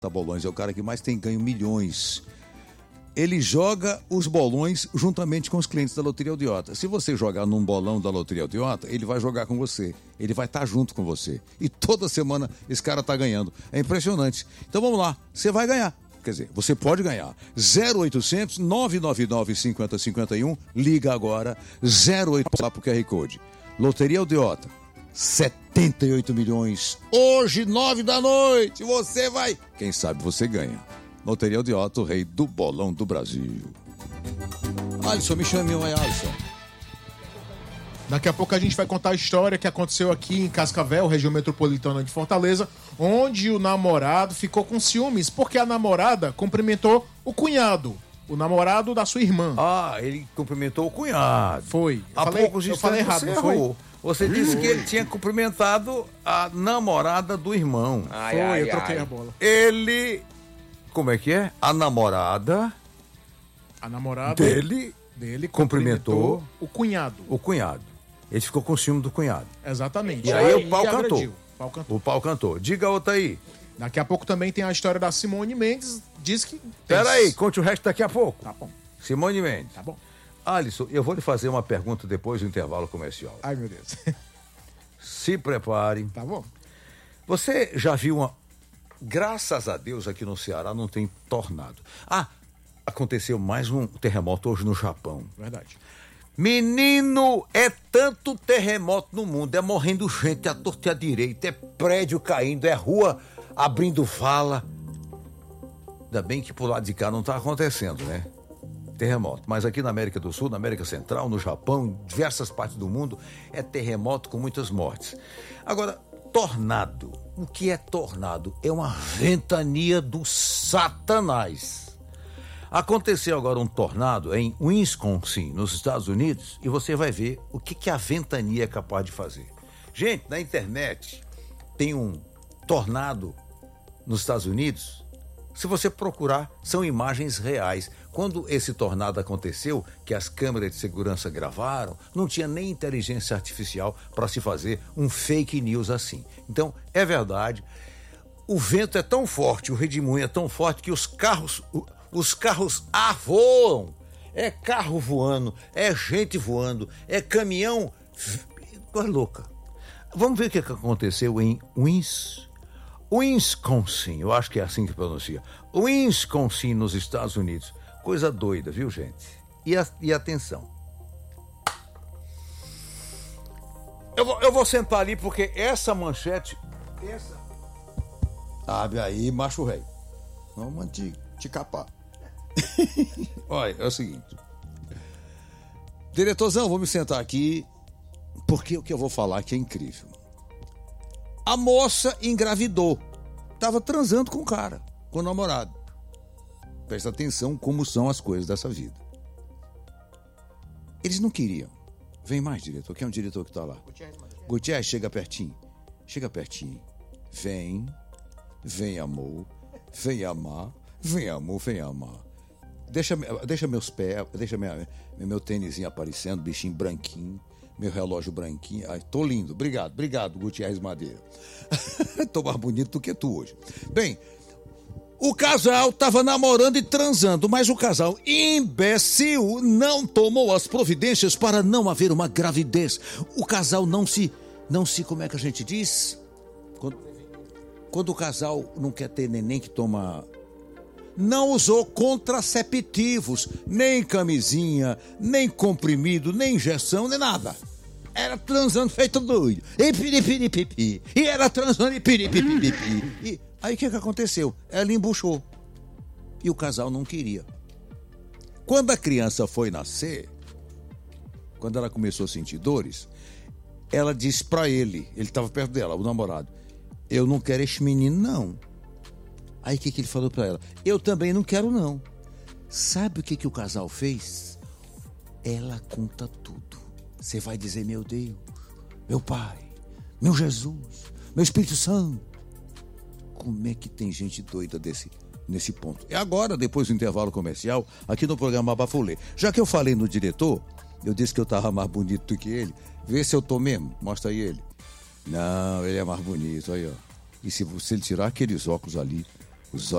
bolões, é o cara que mais tem ganho milhões. Ele joga os bolões juntamente com os clientes da Loteria Aldeota. Se você jogar num bolão da Loteria Aldeota, ele vai jogar com você. Ele vai estar junto com você. E toda semana esse cara está ganhando. É impressionante. Então vamos lá, você vai ganhar. Quer dizer, você pode ganhar. 0800 999 5051. Liga agora. 0800 lá pro QR Code. Loteria Aldeota. 78 milhões. Hoje, 9 da noite. Você vai. Quem sabe você ganha. Loteria Aldeota, o rei do bolão do Brasil. Alisson, me chame aí, Alisson. Daqui a pouco a gente vai contar a história que aconteceu aqui em Cascavel, região metropolitana de Fortaleza, onde o namorado ficou com ciúmes porque a namorada cumprimentou o cunhado, o namorado da sua irmã. Ah, ele cumprimentou o cunhado. Foi. Eu falei errado, não foi? Você disse que ele tinha cumprimentado a namorada do irmão. Eu troquei a bola. Ele... Como é que é? A namorada dele cumprimentou o cunhado. O cunhado. Ele ficou com ciúme do cunhado. Exatamente. E aí o pau cantou. Agrediu. O pau cantou. Diga outra aí. Daqui a pouco também tem a história da Simone Mendes. Diz que... Peraí, conte o resto daqui a pouco. Tá bom. Simone Mendes. Tá bom. Alisson, eu vou lhe fazer uma pergunta depois do intervalo comercial. Ai, meu Deus. Se prepare. Tá bom. Você já viu uma... Graças a Deus aqui no Ceará não tem tornado. Aconteceu mais um terremoto hoje no Japão. Verdade. Menino, é tanto terremoto no mundo, é morrendo gente à torta e à direita, é prédio caindo, é rua abrindo vala. Ainda bem que pro lado de cá não tá acontecendo, né? Terremoto. Mas aqui na América do Sul, na América Central, no Japão, em diversas partes do mundo, é terremoto com muitas mortes. Agora, tornado. O que é tornado? É uma ventania do Satanás. Aconteceu agora um tornado em Wisconsin, nos Estados Unidos, e você vai ver o que a ventania é capaz de fazer. Gente, na internet tem um tornado nos Estados Unidos. Se você procurar, são imagens reais. Quando esse tornado aconteceu, que as câmeras de segurança gravaram, não tinha nem inteligência artificial para se fazer um fake news assim. Então, é verdade, o vento é tão forte, o redemoinho é tão forte que os carros voam. É carro voando, é gente voando, é caminhão. Coisa louca. Vamos ver o que aconteceu em Wisconsin, eu acho que é assim que pronuncia. Wisconsin, nos Estados Unidos. Coisa doida, viu, gente? E atenção. Eu vou sentar ali porque essa manchete... Abre aí, macho rei. Vamos te capar. Olha, é o seguinte. Diretorzão, vou me sentar aqui porque o que eu vou falar aqui é incrível. A moça engravidou. Tava transando com o cara, com o namorado. Presta atenção como são as coisas dessa vida. Eles não queriam. Vem mais, diretor. Quem é o diretor que tá lá? Gutierrez, chega pertinho. Chega pertinho. Vem amor. Vem amar. Vem amor, vem amar. Deixa meus pés, deixa meu tênisinho aparecendo, bichinho branquinho. Meu relógio branquinho. Ai, tô lindo. Obrigado, Gutierrez Madeira. Tô mais bonito do que tu hoje. Bem, o casal tava namorando e transando, mas o casal imbecil não tomou as providências para não haver uma gravidez. O casal não se, como é que a gente diz? Quando o casal não quer ter neném que toma... Não usou contraceptivos, nem camisinha, nem comprimido, nem injeção, nem nada. Era transando feito doido. E piripiripipi. E era transando e piripiripipi. E aí o que aconteceu? Ela embuchou. E o casal não queria. Quando a criança foi nascer, quando ela começou a sentir dores, ela disse pra ele estava perto dela, o namorado, eu não quero esse menino, não. Aí o que ele falou pra ela? Eu também não quero, não. Sabe o que o casal fez? Ela conta tudo. Você vai dizer, meu Deus, meu Pai, meu Jesus, meu Espírito Santo. Como é que tem gente doida nesse ponto? É agora, depois do intervalo comercial, aqui no programa Bafulê. Já que eu falei no diretor, eu disse que eu tava mais bonito do que ele. Vê se eu tô mesmo. Mostra aí ele. Não, ele é mais bonito, aí ó. E se ele tirar aqueles óculos ali, Os olhos